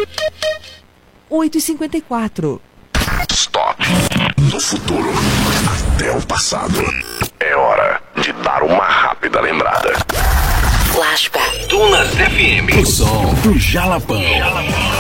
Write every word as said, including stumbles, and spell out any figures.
oito e cinquenta e quatro. Stop. Do futuro até o passado. É hora de dar uma rápida lembrada. Flashback. Tunas F M. O som do Jalapão.